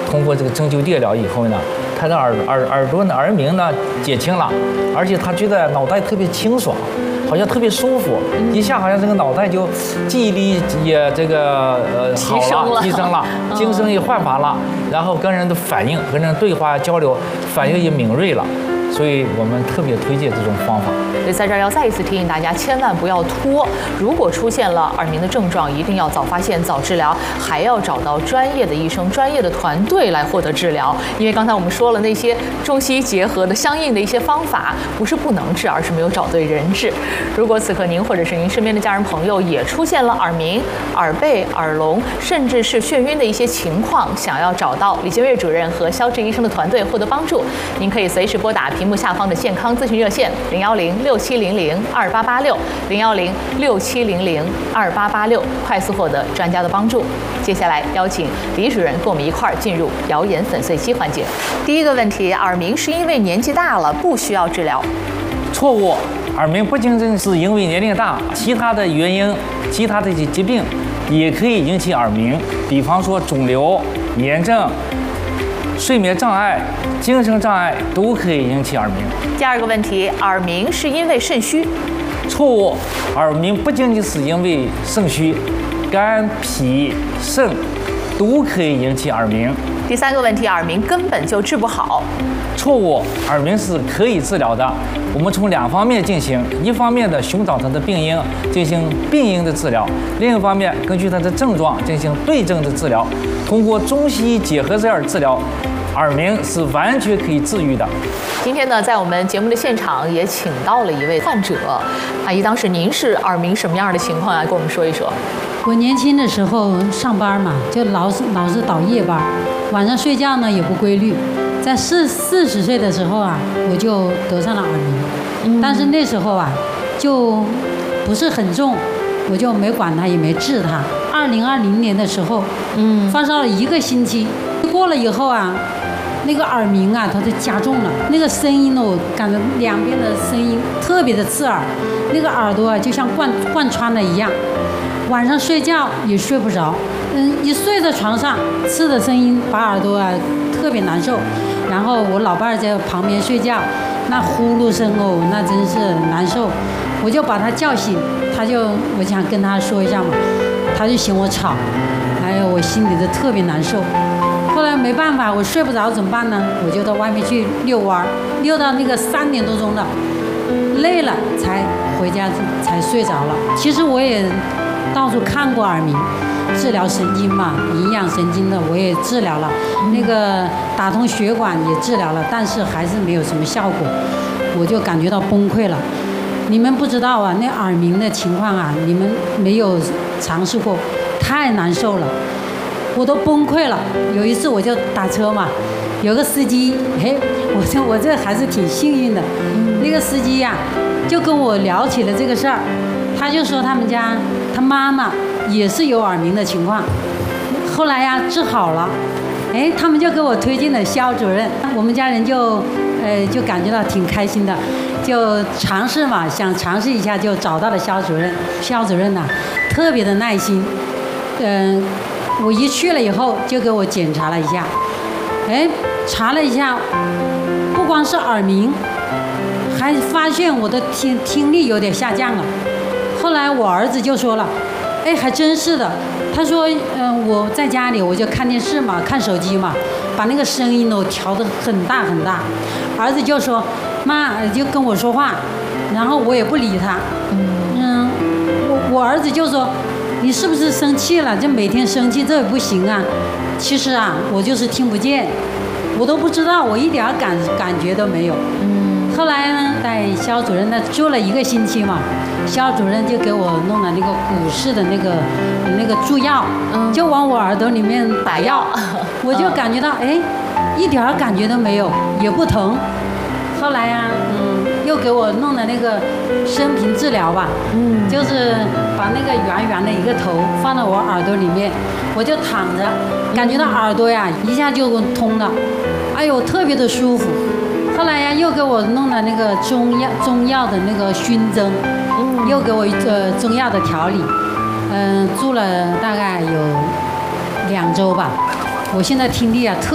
通过这个针灸电疗以后呢，他的耳朵呢耳鸣呢减轻了，而且他觉得脑袋特别清爽，好像特别舒服，一下好像这个脑袋就记忆力也这个好了，提升了，精神也焕发了，然后跟人的反应、跟人对话交流，反应也敏锐了。所以我们特别推荐这种方法。 所以在这儿要再一次提醒大家，千万不要拖。如果出现了耳鸣的症状，一定要早发现、早治疗，还要找到专业的医生、专业的团队来获得治疗。因为刚才我们说了，那些中西医结合的相应的一些方法，不是不能治，而是没有找对人治。如果此刻您或者是您身边的家人朋友也出现了耳鸣、耳背、耳聋，甚至是眩晕的一些情况，想要找到李建岳主任和肖志医生的团队获得帮助，您可以随时拨打屏幕下方的健康咨询热线010-6700-2886，010-6700-2886，快速获得专家的帮助。接下来邀请李主任跟我们一块儿进入谣言粉碎机环节。第一个问题，耳鸣是因为年纪大了不需要治疗？ 错误，耳鸣不仅仅是因为年龄大，其他的原因、其他的疾病也可以引起耳鸣，比方说肿瘤、炎症、睡眠障碍、精神障碍都可以引起耳鸣。 第二个问题，耳鸣是因为肾虚？ 错误，耳鸣不仅仅是因为肾虚，肝、脾、肾都可以引起耳鸣。 第三个问题，耳鸣根本就治不好？ 错误，耳鸣是可以治疗的。我们从两方面进行，一方面的寻找它的病因，进行病因的治疗；另一方面，根据它的症状进行对症的治疗。通过中西医结合这样治疗，耳鸣是完全可以治愈的。 今天呢，在我们节目的现场也请到了一位患者，阿姨，当时您是耳鸣什么样的情况呀？跟我们说一说。 我年轻的时候上班嘛，就老是倒夜班，晚上睡觉呢也不规律。在40岁的时候啊，我就得上了耳鸣，但是那时候啊，就不是很重，我就没管它，也没治它。2020年的时候，发烧了1个星期，过了以后啊，那个耳鸣啊，它就加重了。那个声音呢，我感觉两边的声音特别的刺耳，那个耳朵啊就像贯穿了一样。晚上睡觉也睡不着，一睡在床上，刺的声音把耳朵啊特别难受。然后我老伴儿在旁边睡觉，那呼噜声哦，那真是难受。我就把他叫醒，我想跟他说一下嘛，他就嫌我吵，还有我心里就特别难受。后来没办法，我睡不着怎么办呢？我就到外面去遛弯，遛到那个3点多钟了，累了才回家才睡着了。其实我也到处看过耳鸣，治疗神经嘛，营养神经的我也治疗了，那个打通血管也治疗了，但是还是没有什么效果，我就感觉到崩溃了。你们不知道啊，那耳鸣的情况啊，你们没有尝试过，太难受了，我都崩溃了。有一次我就打车嘛，有个司机，我这还是挺幸运的，那个司机呀，就跟我聊起了这个事儿，他就说他们家他妈妈也是有耳鸣的情况，后来呀治好了，他们就给我推荐了肖主任，我们家人就感觉到挺开心的，就尝试嘛，想尝试一下，就找到了肖主任。肖主任呐，特别的耐心，我一去了以后就给我检查了一下，查了一下，不光是耳鸣，还发现我的听力有点下降了。后来我儿子就说了，还真是的。他说，我在家里我就看电视嘛，看手机嘛，把那个声音都调得很大很大。儿子就说，妈就跟我说话，然后我也不理他。我儿子就说，你是不是生气了？就每天生气，这也不行啊。其实啊，我就是听不见，我都不知道，我一点感觉都没有。后来呢，在肖主任那住了1个星期嘛，肖主任就给我弄了那个股市的那个注药，就往我耳朵里面打药，我就感觉到一点感觉都没有，也不疼。后来呀，又给我弄了那个声频治疗吧，就是把那个圆圆的一个头放到我耳朵里面，我就躺着，感觉到耳朵呀一下就通了，哎呦特别的舒服。后来呀，又给我弄了那个中药的那个熏蒸，又给我中药的调理，住了大概有2周吧。我现在听力啊特